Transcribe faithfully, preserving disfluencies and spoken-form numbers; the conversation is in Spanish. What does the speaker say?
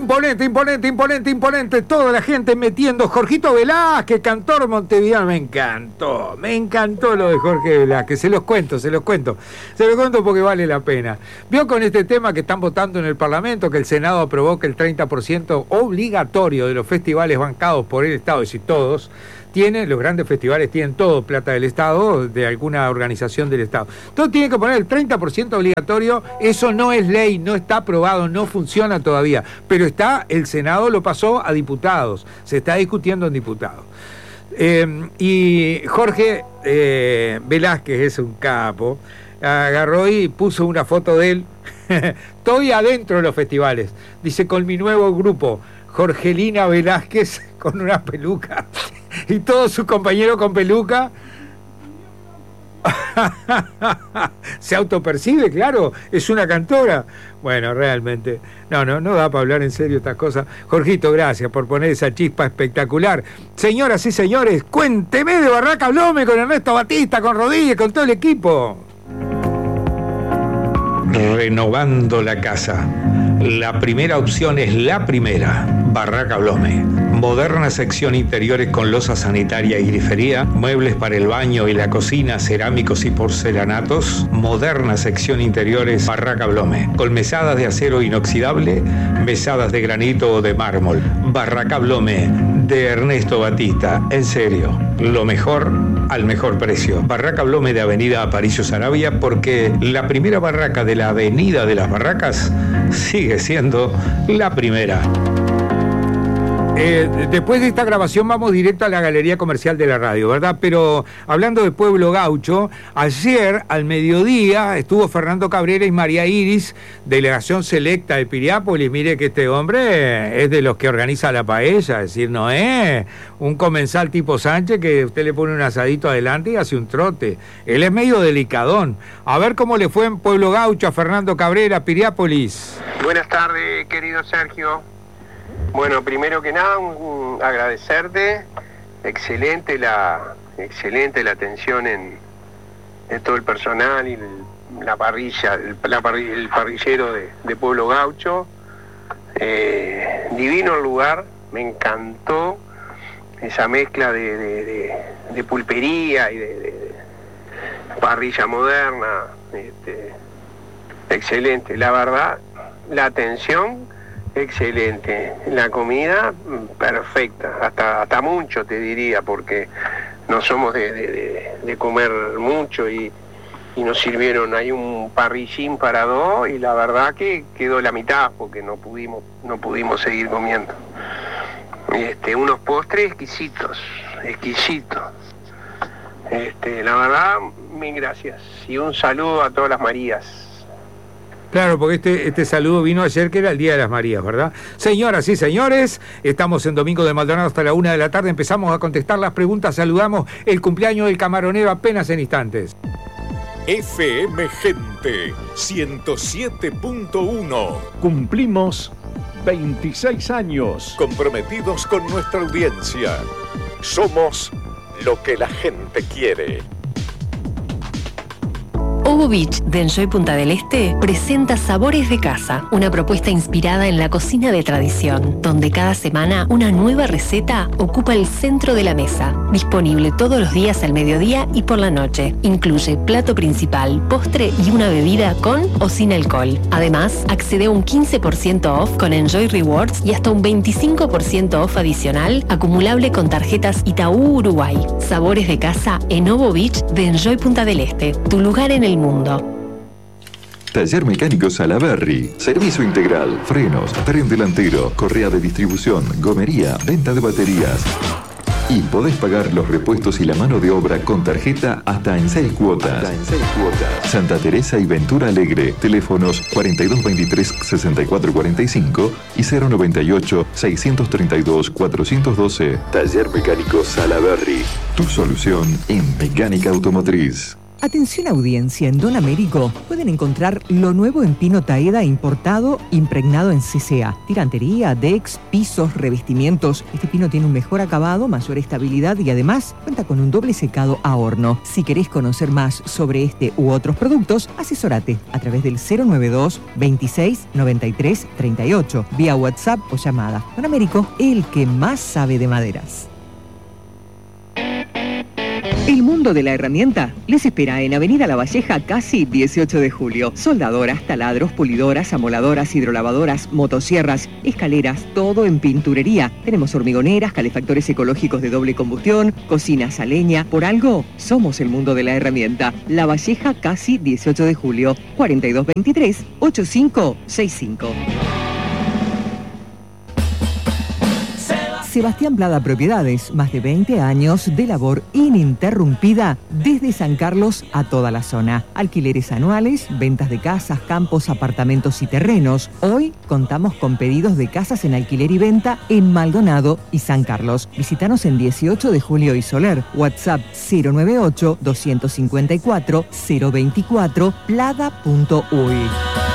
imponente, imponente, imponente, imponente. Toda la gente metiendo. Jorgito Velázquez, cantor montevideano. Me encantó, me encantó lo de Jorge Velázquez. Se los cuento, se los cuento. Se los cuento porque vale la pena. Vio con este tema que están votando en el Parlamento, que el Senado aprobó que el treinta por ciento obligatorio de los festivales bancados por el Estado, es decir, todos, tienen, los grandes festivales tienen todo plata del Estado, de alguna organización del Estado. Todos tienen que poner el treinta por ciento obligatorio. Eso no es ley, no está aprobado, no funciona todavía. Pero está, el Senado lo pasó a diputados, se está discutiendo en diputados. Eh, y Jorge eh, Velázquez es un capo, agarró y puso una foto de él. Estoy adentro de los festivales, dice, con mi nuevo grupo, Jorgelina Velázquez, con una peluca. Y todos sus compañeros con peluca. Se autopercibe, claro, es una cantora. Bueno, realmente, no, no, no da para hablar en serio estas cosas. Jorgito, gracias por poner esa chispa espectacular. Señoras y señores, cuénteme de Barraca Blome con Ernesto Batista, con Rodríguez, con todo el equipo. Renovando la casa. La primera opción es la primera, Barraca Blome. Moderna sección interiores con losa sanitaria y grifería, muebles para el baño y la cocina, cerámicos y porcelanatos. Moderna sección interiores, Barraca Blome. Con mesadas de acero inoxidable, mesadas de granito o de mármol. Barraca Blome, de Ernesto Batista. En serio, lo mejor al mejor precio. Barraca Blome de Avenida Aparicio Saravia, porque la primera barraca de la Avenida de las Barracas sigue siendo la primera. Eh, después de esta grabación vamos directo a la Galería Comercial de la radio, ¿verdad? Pero hablando de Pueblo Gaucho, ayer al mediodía estuvo Fernando Cabrera y María Iris, delegación selecta de Piriápolis. Mire que este hombre es de los que organiza la paella, es decir, no es un comensal tipo Sánchez que usted le pone un asadito adelante y hace un trote. Él es medio delicadón. A ver cómo le fue en Pueblo Gaucho a Fernando Cabrera, Piriápolis. Buenas tardes, querido Sergio. Bueno, primero que nada, un, un, agradecerte, excelente la excelente la atención en, de todo el personal y el, la parrilla, el, la parri, el parrillero de, de Pueblo Gaucho. Eh, divino el lugar, me encantó esa mezcla de, de, de, de pulpería y de, de, de parrilla moderna. Este, excelente, la verdad, la atención excelente, la comida perfecta, hasta hasta mucho te diría, porque no somos de, de, de, de comer mucho y, y nos sirvieron ahí un parrillín para dos y la verdad que quedó la mitad porque no pudimos no pudimos seguir comiendo. Este, unos postres exquisitos, exquisitos. Este, la verdad, mil gracias y un saludo a todas las Marías. Claro, porque este, este saludo vino ayer, que era el Día de las Marías, ¿verdad? Señoras y señores, estamos en Domingo de Maldonado hasta la una de la tarde. Empezamos a contestar las preguntas. Saludamos el cumpleaños del camaronero apenas en instantes. F M Gente ciento siete punto uno. Cumplimos veintiséis años comprometidos con nuestra audiencia. Somos lo que la gente quiere. Ovo Beach de Enjoy Punta del Este presenta Sabores de Casa, una propuesta inspirada en la cocina de tradición, donde cada semana una nueva receta ocupa el centro de la mesa. Disponible todos los días al mediodía y por la noche. Incluye plato principal, postre y una bebida con o sin alcohol. Además, accede a un quince por ciento off con Enjoy Rewards y hasta un veinticinco por ciento off adicional acumulable con tarjetas Itaú Uruguay. Sabores de Casa en Ovo Beach de Enjoy Punta del Este, tu lugar en el mundo. Taller Mecánico Salaberry. Servicio integral, frenos, tren delantero, correa de distribución, gomería, venta de baterías. Y podés pagar los repuestos y la mano de obra con tarjeta hasta en seis cuotas. Hasta en seis cuotas. Santa Teresa y Ventura Alegre. Teléfonos cuarenta y dos veintitrés sesenta y cuatro cuarenta y cinco y cero noventa y ocho seiscientos treinta y dos cuatrocientos doce. Taller Mecánico Salaberry. Tu solución en mecánica automotriz. Atención audiencia, en Don Américo pueden encontrar lo nuevo en pino Taeda importado, impregnado en C C A. Tirantería, decks, pisos, revestimientos. Este pino tiene un mejor acabado, mayor estabilidad y además cuenta con un doble secado a horno. Si querés conocer más sobre este u otros productos, asesórate a través del cero nueve dos, veintiséis, noventa y tres, treinta y ocho, vía WhatsApp o llamada. Don Américo, el que más sabe de maderas. El mundo de la herramienta les espera en Avenida La Valleja, casi dieciocho de julio. Soldadoras, taladros, pulidoras, amoladoras, hidrolavadoras, motosierras, escaleras, todo en pinturería. Tenemos hormigoneras, calefactores ecológicos de doble combustión, cocinas a leña. Por algo, somos el mundo de la herramienta. La Valleja, casi dieciocho de julio, cuarenta y dos veintitrés, ochenta y cinco sesenta y cinco. Sebastián Plada Propiedades, más de veinte años de labor ininterrumpida desde San Carlos a toda la zona. Alquileres anuales, ventas de casas, campos, apartamentos y terrenos. Hoy contamos con pedidos de casas en alquiler y venta en Maldonado y San Carlos. Visítanos en dieciocho de julio y Soler. WhatsApp cero nueve ocho, dos cinco cuatro, cero dos cuatro, plada punto uy.